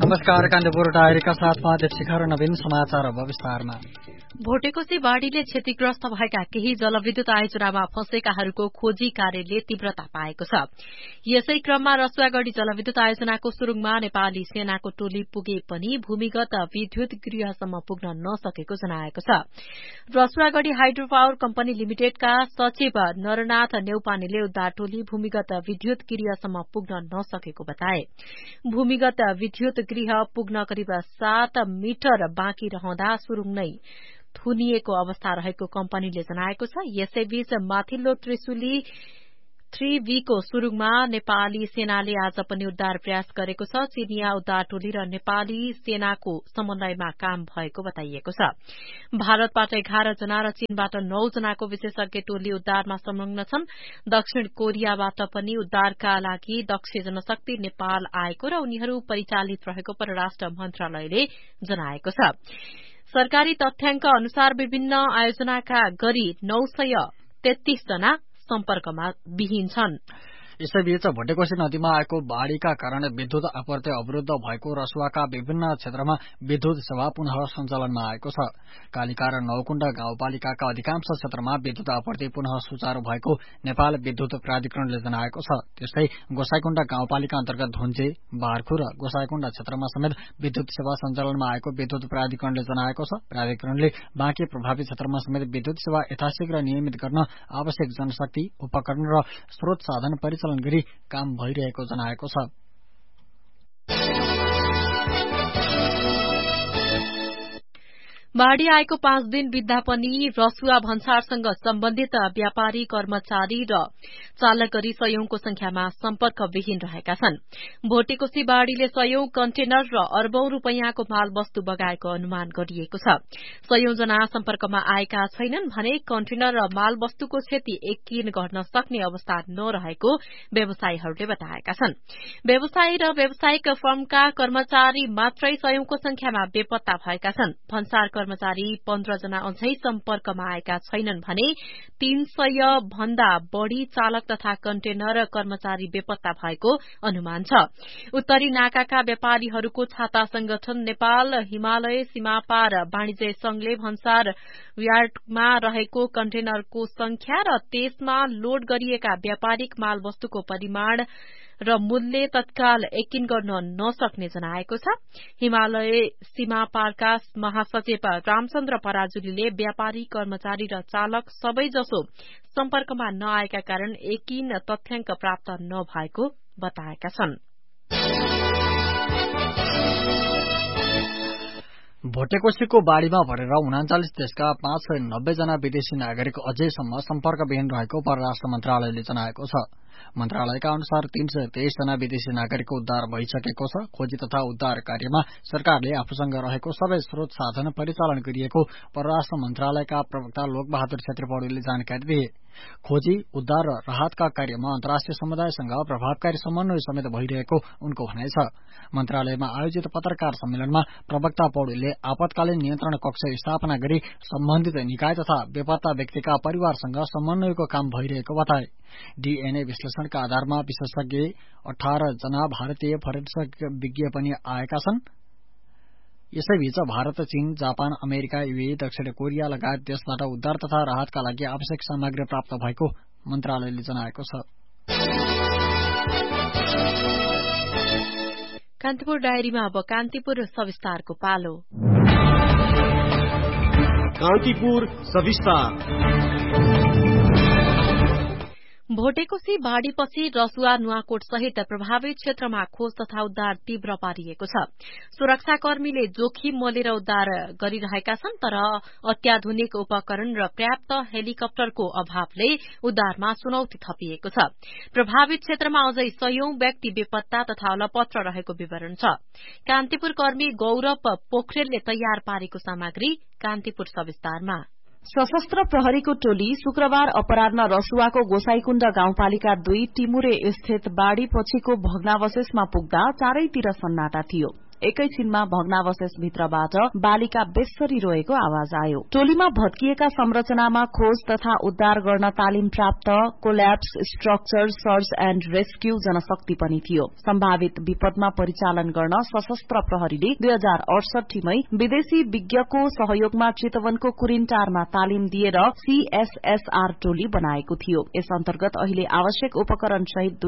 नमस्कार, कान्तिपुर डायरीका साथमा शिखर नवीन समाचार अब विस्तारमा। भोटेकोशी बाढ़ीले क्षतिग्रस्त भएका केही जलविद्युत आयोजनामा फँसेकाहरूको खोजी कार्यले तीव्रता पाएको छ। यसै क्रममा रसुवागढ़ी जलविद्युत आयोजनाको सुरुङमा नेपाली सेनाको टोली पुगे पनि भूमिगत विद्युत गृहसम्म पुग्न नसकेको जनाएको छ। रसुवागढ़ी हाइड्रो पावर कम्पनी लिमिटेडका सचिव नरनाथ नेउपानेले उद्धार टोली भूमिगत विद्युत गृहसम्म पुग्न नसकेको बताए। भूमिगत विद्युत गृह पुग्न करिब 7 मिटर बाँकी रहँदा सुरुङ नै थुनिएको अवस्था रहेको कम्पनीले जनाएको छ। यसैबीच माथिल्लो त्रिशुली 3B को सुरुङमा नेपाली सेनाले आज पनि उद्धार प्रयास गरेको छ। चीनिया उद्धार टोली र नेपाली सेनाको समन्वयमा काम भएको बताइएको छ। भारतबाट 11 जना र चीनबाट 9 जनाको विशेषज्ञ टोली उद्धारमा संलग्न छन्। दक्षिण कोरियाबाट पनि उद्धारका लागि दक्ष जनशक्ति नेपाल आएको र उनीहरू परिचालित रहेको परराष्ट्र मन्त्रालयले जनाएको छ। सरकारी तथ्याङ्क अनुसार विभिन्न आयोजनाका गरी 933 जना सम्पर्कमा विहीन छन्। यसैबीच भोटेकोशी नदीमा आएको बाढ़ीका कारण विद्युत आपूर्ति अवरुद्ध भएको रसुवाका विभिन्न क्षेत्रमा विद्युत सेवा पुनः सञ्चालनमा आएको छ। कालिका र नौकुण्ड गाउँपालिकाका अधिकांश क्षेत्रमा विद्युत आपूर्ति पुनः सुचारू भएको नेपाल विद्युत प्राधिकरणले जनाएको छ। त्यस्तै गोसाईकुण्ड गाउँपालिका अन्तर्गत धुन्चे, बारखु र गोसाईकुण्ड क्षेत्रमा समेत विद्युत सेवा सञ्चालनमा आएको विद्युत प्राधिकरणले जनाएको छ। प्राधिकरणले बाँकी प्रभावित क्षेत्रमा समेत विद्युत सेवा यथाशीघ्र नियमित गर्न आवश्यक जनशक्ति, उपकरण र स्रोत साधन परिचालन गरी काम भइरहेको जनाएको छ। बाढ़ी आएको 5 दिन बित्दा पनि रसुवा भन्सारसँग सम्बन्धित व्यापारी, कर्मचारी र चालक गरी सयौंको संख्यामा सम्पर्कविहीन रहेका छन्। भोटेकोशी बाढ़ीले सयौं कन्टेनर र अर्बौं रूपैयाँको माल वस्तु बगाएको अनुमान गरिएको छ। सयौं जना सम्पर्कमा आएका छैनन् भने कन्टेनर र माल वस्तुको क्षति एकिन गर्न सक्ने अवस्था नरहेको व्यवसायीहरूले बताएका छन्। व्यवसायी र व्यावसायिक फर्मका कर्मचारी मात्रै सयौंको संख्यामा बेपत्ता भएका छन्। भन्सार कर्मचारी 15 जना अझै सम्पर्कमा आएका छैनन् भने 300 भन्दा बढ़ी चालक तथा कन्टेनर कर्मचारी बेपत्ता भएको अनुमान छ। उत्तरी नाकाका व्यापारीहरूको छाता संगठन नेपाल हिमालय सीमापार वाणिज्य संघले भन्सार यार्डमा रहेको कन्टेनरको संख्या र त्यसमा लोड गरिएका व्यापारिक माल वस्तुको परिमाण र मूल्य तत्काल यकिन गर्न नसक्ने जनाएको छ। हिमालय सीमापारका महासचिव रामचन्द्र पराजुलीले व्यापारी, कर्मचारी र चालक सबैजसो सम्पर्कमा नआएका कारण यकिन तथ्याङ्क प्राप्त नभएको बताएका छन्। भोटेकोशीको बाढ़ीमा भरेर 39 देशका 590 जना विदेशी नागरिक अझैसम्म सम्पर्कविहीन रहेको परराष्ट्र मन्त्रालयले जनाएको छ। मन्त्रालयका अनुसार 323 जना विदेशी नागरिकको उद्धार भइसकेको छ। खोजी तथा उद्धार कार्यमा सरकारले आफूसँग रहेको सबै स्रोत साधन परिचालन गरिएको परराष्ट्र मन्त्रालयका प्रवक्ता लोकबहादुर छेत्री पौडेलले जानकारी दिए। खोजी, उद्धार र राहतका कार्यमा अन्तर्राष्ट्रिय समुदायसँग प्रभावकारी समन्वय समेत भइरहेको उनको भनाइ छ। मन्त्रालयमा आयोजित पत्रकार सम्मेलनमा प्रवक्ता पौडेलले आपतकालीन नियन्त्रण कक्ष स्थापना गरी सम्बन्धित निकाय तथा बेपत्ता व्यक्तिका परिवारसँग समन्वयको काम भइरहेको बताए। डीएनए विश्लेषणका आधारमा विशेषज्ञ 18 जना भारतीय फोरेन्सिक विज्ञ पनि आएका छन्। यसैबीच भारत, चीन, जापान, अमेरिका, यूएई, दक्षिण कोरिया लगायत देशबाट उद्धार तथा राहतका लागि आवश्यक सामग्री प्राप्त भएको मन्त्रालयले जनाएको छ। कान्तिपुर डायरीमा अब कान्तिपुर सविस्तारको पालो। कान्तिपुर सविस्तार। भोटेकोशी बाढ़ीपछि रसुवा, नुवाकोट सहित प्रभावित क्षेत्रमा खोज तथा उद्धार तीव्र पारिएको छ। सुरक्षाकर्मीले जोखिम मोलेर उद्धार गरिरहेका छन्, तर अत्याधुनिक उपकरण र पर्याप्त हेलिकप्टरको अभावले उद्धारमा चुनौती थपिएको छ। प्रभावित क्षेत्रमा अझै सयौं व्यक्ति बेपत्ता तथा अलपत्र रहेको विवरण छ। कान्तिपुर कर्मी गौरव पोखरेलले तयार पारेको सामग्री कान्तिपुर सविस्तारमा। सशस्त्र प्रहरीको टोली शुक्रबार अपराह्न रसुवाको गोसाईकुण्ड गाउँपालिका 2 टिमुरे स्थित बाढ़ी पछिको भग्नावशेषमा पुग्दा चारैतिर सन्नाटा थियो। एकैछिनमा भग्नावशेष भित्रबाट बालिका बेस्सरी रोएको आवाज आयो। टोलीमा भत्किएका संरचनामा खोज तथा उद्धार गर्न तालिम प्राप्त collapse structure search and rescue जनशक्ति पनि थियो। सम्भावित विपदमा परिचालन गर्न सशस्त्र प्रहरीले 2068 मै विदेशी विज्ञको सहयोगमा चितवनको कुरिनटारमा तालिम दिएर CSSR टोली बनाएको थियो। यस अन्तर्गत अहिले आवश्यक उपकरण सहित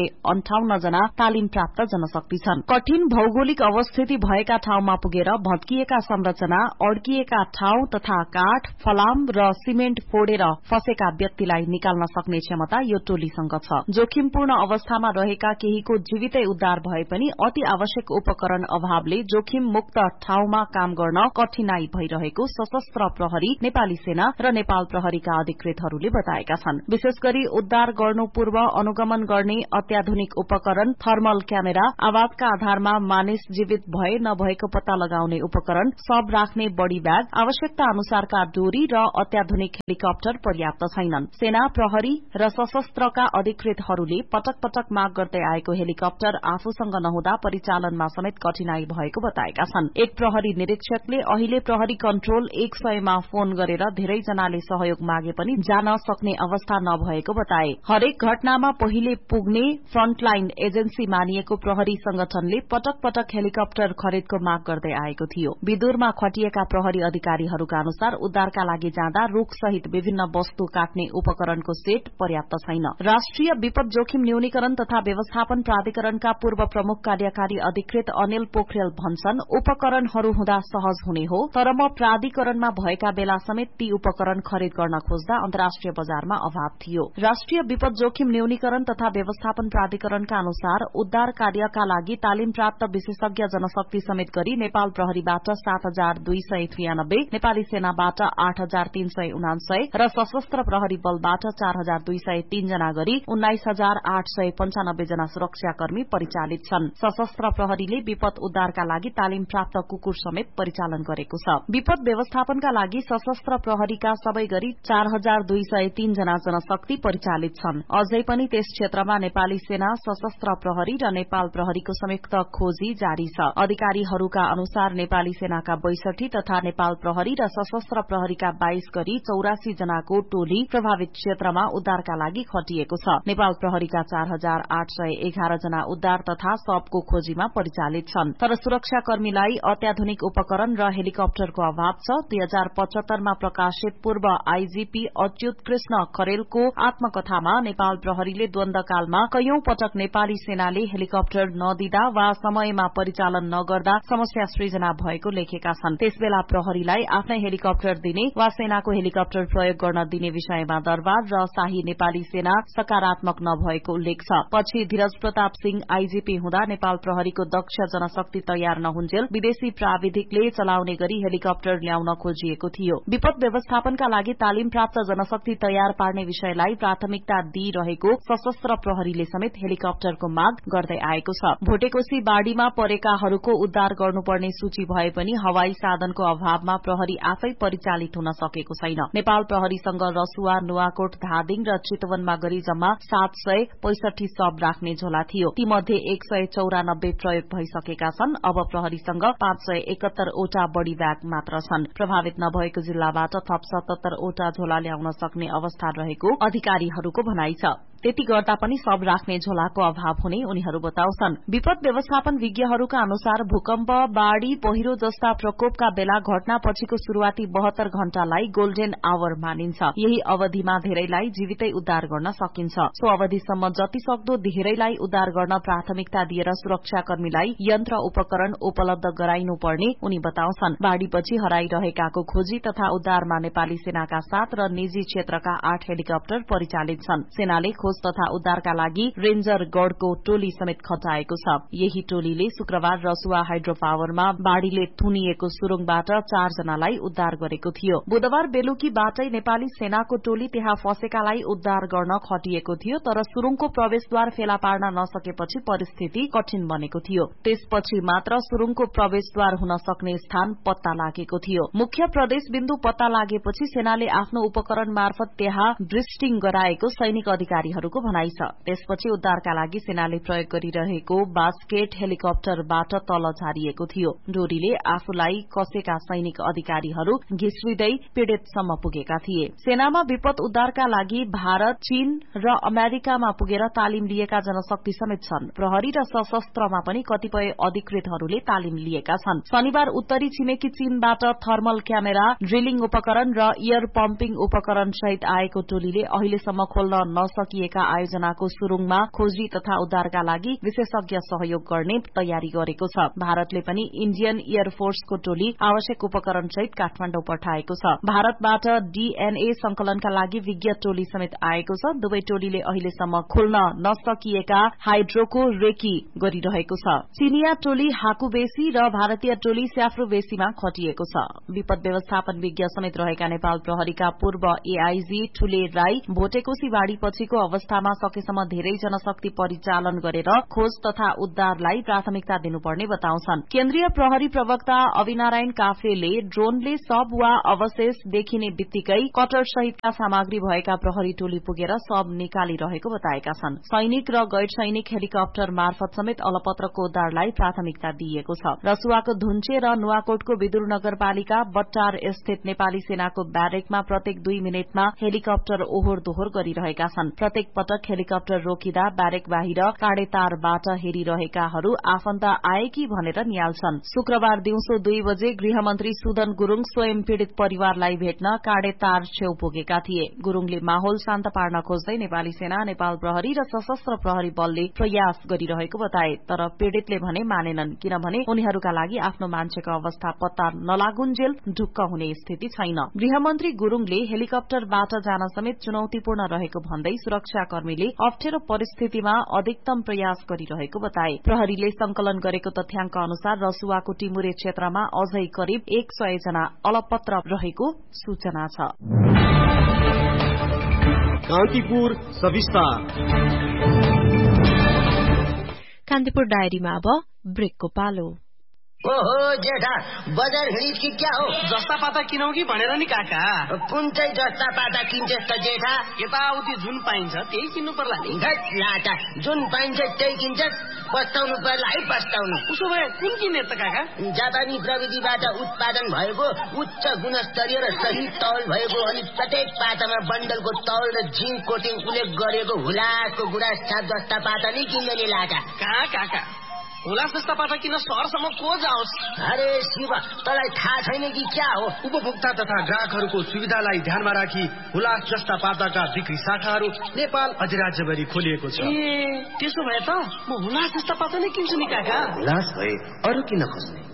258 जना तालिम प्राप्त जनशक्ति छन्। कठिन भौगोलिक अवस्थिति भएका ठाउँमा पुगेर भत्किएका संरचना, अड्किएका ठाउँ तथा काठ, फलाम र सिमेन्ट फोडेर फसेका व्यक्तिलाई निकाल्न सक्ने क्षमता यो टोलीसँग छ। जोखिमपूर्ण अवस्थामा रहेका केहीको जीवितै उद्धार भए पनि अति आवश्यक उपकरण अभावले जोखिम मुक्त ठाउँमा काम गर्न कठिनाई भइरहेको सशस्त्र प्रहरी, नेपाली सेना र नेपाल प्रहरीका अधिकृतहरूले बताएका छन्। विशेष गरी उद्धार गर्नु पूर्व अनुगमन गर्ने अत्याधुनिक उपकरण, थर्मल क्यामेरा, आवाजका आधारमा मानिस जीवित भए नभएको पत्ता लगाउने उपकरण, शव राख्ने बडी ब्याग, आवश्यकता अनुसारका डोरी र अत्याधुनिक हेलिकप्टर पर्याप्त छैनन्। सेना, प्रहरी र सशस्त्रका अधिकृतहरूले पटक पटक माग गर्दै आएको हेलिकप्टर आफूसँग नहुँदा परिचालनमा समेत कठिनाई भएको बताएका छन्। एक प्रहरी निरीक्षकले अहिले प्रहरी कन्ट्रोल 100 मा फोन गरेर धेरैजनाले सहयोग मागे पनि जान सक्ने अवस्था नभएको बताए। हरेक घटनामा पहिले पुग्ने फ्रन्टलाइन एजेन्सी मानिएको प्रहरी संगठनले पटक पटक हेलिकप्टर खरिदको माग गर्दै आएको थियो। विदुरमा खटिएका प्रहरी अधिकारीहरूका अनुसार उद्धारका लागि जाँदा रूख सहित विभिन्न वस्तु काट्ने उपकरणको सेट पर्याप्त छैन। राष्ट्रिय विपद जोखिम न्यूनीकरण तथा व्यवस्थापन प्राधिकरणका पूर्व प्रमुख कार्यकारी अधिकृत अनिल पोखरेल भन्छन्, उपकरणहरू हुँदा सहज हुने हो, तर म प्राधिकरणमा भएका बेला समेत ती उपकरण खरिद गर्न खोज्दा अन्तर्राष्ट्रिय बजारमा अभाव थियो। राष्ट्रिय विपद जोखिम न्यूनीकरण तथा व्यवस्थापन प्राधिकरणका अनुसार उद्धार कार्यका लागि तालिम प्राप्त विशेषज्ञ जनशक्ति समेत गरी नेपाल प्रहरीबाट 7293, नेपाली सेनाबाट 8399 र सशस्त्र प्रहरी बलबाट 4203 जना गरी 19895 जना सुरक्षाकर्मी परिचालित छन्। सशस्त्र प्रहरीले विपद उद्धारका लागि तालिम प्राप्त कुकुर समेत परिचालन गरेको छ। विपद व्यवस्थापनका लागि सशस्त्र प्रहरीका सबै गरी 4203 जना जनशक्ति परिचालित छन्। अझै पनि त्यस क्षेत्रमा नेपाली सेना, सशस्त्र प्रहरी र नेपाल प्रहरीको संयुक्त खोजी जारी छ। अधिकारीहरूका अनुसार नेपाली सेनाका 62 तथा नेपाल प्रहरी र सशस्त्र प्रहरीका 22 गरी 84 जनाको टोली प्रभावित क्षेत्रमा उद्धारका लागि खटिएको छ। नेपाल प्रहरीका 4811 जना उद्धार तथा शवको खोजीमा परिचालित छन्। तर सुरक्षाकर्मीलाई अत्याधुनिक उपकरण र हेलिकप्टरको अभाव छ। 2075 मा प्रकाशित पूर्व आईजीपी अच्युत कृष्ण खरेलको आत्मकथामा नेपाल प्रहरीले द्वन्द्वकालमा कैयौं पटक नेपाली सेनाले हेलिकप्टर नदिँदा वा समयमा परिचालन नगर्दा समस्या सृजना भएको लेखेका छन्। त्यसबेला प्रहरीलाई आफ्नै हेलिकप्टर दिने वा सेनाको हेलिकप्टर प्रयोग गर्न दिने विषयमा दरबार र शाही नेपाली सेना सकारात्मक नभएको उल्लेख छ। पछि धीरज प्रताप सिंह आईजीपी हुँदा नेपाल प्रहरीको दक्ष जनशक्ति तयार नहुन्जेल विदेशी प्राविधिकले चलाउने गरी हेलिकप्टर ल्याउन खोजिएको थियो। विपद व्यवस्थापनका लागि तालिम प्राप्त जनशक्ति तयार पार्ने विषयलाई प्राथमिकता दिइरहेको सशस्त्र प्रहरीले समेत हेलिकप्टरको माग गर्दै आएको छ। भोटेकोशी बाढ़ीमा परेकाहरूको उद्धार गर्नुपर्ने सूची भए पनि हवाई साधनको अभावमा प्रहरी आफै परिचालित हुन सकेको छैन। नेपाल प्रहरीसँग रसुवा, नुवाकोट, धादिङ र चितवनमा गरी जम्मा 765 शव राख्ने झोला थियो। तीमध्ये 194 प्रयोग भइसकेका छन्। अब प्रहरीसँग 571 वटा बडी ब्याग मात्र छन्। प्रभावित नभएको जिल्लाबाट थप 77 वटा झोला ल्याउन सक्ने अवस्था रहेको अधिकारीहरूको भनाइ छ। त्यति गर्दा पनि शव राख्ने झोलाको अभाव हुने उनीहरू बताउँछन्। विपद व्यवस्थापन विज्ञहरूका अनुसार भूकम्प, बाढ़ी, पहिरो जस्ता प्रकोपका बेला घटनापछिको शुरूआती 72 घण्टालाई गोल्डेन आवर मानिन्छ। यही अवधिमा धेरैलाई जीवितै उद्धार गर्न सकिन्छ। सो अवधिसम्म जति सक्दो धेरैलाई उद्धार गर्न प्राथमिकता दिएर सुरक्षाकर्मीलाई यन्त्र उपकरण उपलब्ध गराइनुपर्ने उनी बताउँछन्। बाढ़ीपछि हराइरहेकाको खोजी तथा उद्धारमा नेपाली सेनाका 7 र निजी क्षेत्रका 8 हेलिकप्टर परिचालित छन्। सेनाले खोज तथा उद्धारका लागि रेन्जर गढको टोली समेत खटाएको छ। यही टोलीले शुक्रबार रसुवा हाइड्रो पावरमा बाढ़ीले थुनिएको सुरुङबाट 4 जनालाई उद्धार गरेको थियो। बुधबार बेलुकीबाटै नेपाली सेनाको टोली त्यहाँ फसेकालाई उद्धार गर्न खटिएको थियो, तर सुरुङको प्रवेशद्वार फेला पार्न नसकेपछि परिस्थिति कठिन बनेको थियो। त्यसपछि मात्र सुरुङको प्रवेशद्वार हुन सक्ने स्थान पत्ता लागेको थियो। मुख्य प्रदेश बिन्दु पत्ता लागेपछि सेनाले आफ्नो उपकरण मार्फत त्यहाँ ड्रिस्टिङ गराएको सैनिक अधिकारीहरू अधिकारीहरूको भनाइ छ। त्यसपछि उद्धारका लागि सेनाले प्रयोग गरिरहेको बास्केट हेलिकप्टरबाट तल झारिएको थियो। डोरीले आफूलाई कसेका सैनिक अधिकारीहरू घिस्रिँदै पीड़ितसम्म पुगेका थिए। सेनामा विपद उद्धारका लागि भारत, चीन र अमेरिकामा पुगेर तालिम लिएका जनशक्ति समेत छन्। प्रहरी र सशस्त्रमा पनि कतिपय अधिकृतहरूले तालिम लिएका छन्। शनिबार उत्तरी छिमेकी चीनबाट थर्मल क्यामेरा, ड्रिलिङ उपकरण र एयर पम्पिङ उपकरण सहित आएको टोलीले अहिलेसम्म खोल्न नसकिएका आयोजनाको सुरुङमा खोजी तथा उद्धारका लागि विशेषज्ञ सहयोग गर्ने तयारी गरेको छ। भारतले पनि इण्डियन एयरफोर्सको टोली आवश्यक उपकरण सहित काठमाडौँ पठाएको छ। भारतबाट डीएनए संकलनका लागि विज्ञ टोली समेत आएको छ। दुवै टोलीले अहिलेसम्म खोल्न नसकिएका हाइड्रोको रेकी गरिरहेको छ। चीनिया टोली हाकुबेसी र भारतीय टोली स्याफ्रुबेसीमा खटिएको छ। विपद व्यवस्थापन विज्ञ समेत रहेका नेपाल प्रहरीका पूर्व एआईजी ठुले राई भोटेकोशी बाढ़ी पछिको अवस्थामा सकेसम्म धेरै जनशक्ति परिचालन गरेर खोज तथा उद्धारलाई प्राथमिकता दिनुपर्ने बताउँछन्। केन्द्रीय प्रहरी प्रवक्ता अविनारायण काफ्लेले ड्रोनले शव वा अवशेष देखिने बित्तिकै कटर सहितका सामग्री भएका प्रहरी टोली पुगेर शव निकालिरहेको बताएका छन्। सैनिक र गैर सैनिक हेलिकप्टर मार्फत समेत अलपत्रको उद्धारलाई प्राथमिकता दिइएको छ। रसुवाको धुन्चे र नुवाकोटको विदुर नगरपालिका बट्टार स्थित नेपाली सेनाको ब्यारेकमा प्रत्येक 2 मिनटमा हेलिकप्टर ओहोर दोहोर गरिरहेका छन्। प्रत्येक पटक हेलिकप्टर रोकिँदा ब्यारेक बाहिर काँडेतारबाट हेरिरहेकाहरू आफन्त आए कि भनेर निहाल्छन्। शुक्रबार दिउँसो 2 बजे गृहमन्त्री सुदन गुरूङ स्वयं पीड़ित परिवारलाई भेट्न काँडेतार छेउ पुगेका थिए। गुरूङले माहौल शान्त पार्न खोज्दै नेपाली सेना, नेपाल प्रहरी र सशस्त्र प्रहरी बलले प्रयास गरिरहेको बताए। तर पीड़ितले भने मानेनन्, किनभने उनीहरूका लागि आफ्नो मान्छेको अवस्था पत्ता नलागुन्जेल ढुक्क हुने स्थिति छैन। गृहमन्त्री गुरूङले हेलिकप्टरबाट जान समेत चुनौतीपूर्ण रहेको भन्दै सुरक्षाकर्मीले अप्ठ्यारो परिस्थितिमा अधिकतम प्रयास गरिरहेको बताए। प्रहरीले संकलन गरेको तथ्याङ्क अनुसार रसुवाको टिमुरे क्षेत्रमा अझै करिब 100 जना अलपत्र रहेको सूचना छ। कान्तिपुर सविस्तार। कान्तिपुर डायरीमा अब ब्रेकको पालो। ओहो जेठा, बजार हिँडिस् कि क्या हो? जस्ता पाता किनौ कि भनेर नि काका। कुन चाहिँ जस्ता पाता किन्छस् त जेठा? यताउति जुन पाइन्छ त्यही किन्नु पर्ला नि। लाटा, जुन पाइन्छ त्यही किन्छस्? पस्ताउनु पर्ला है पस्ताउनु। उसो भए कुन किन्ने त काका? जापानी प्रविधिबाट उत्पादन भएको, उच्च गुणस्तरीय र सही तौल भएको अनि प्रत्येक पातामा बन्डलको तौल र जिङ्क कोटिङ उल्लेख गरेको हुलासको गुडास छाप जस्ता पाता नै किन्ने नि लाटा। कहाँ काका, हुलास जस्ता पाता किन सहरसम्म को जाओस्? अरे शिव, तँलाई थाहा छैन कि क्या हो? उपभोक्ता तथा ग्राहकहरूको सुविधालाई ध्यानमा राखी हुलास जस्ता पाताका बिक्री शाखाहरू नेपाल अधिराज्यभरि खोलिएको छ। ए त्यसो भए त म हुलास जस्ता पाता नै किन्छु नि काका। हुलास भए अरू किन खोज्ने?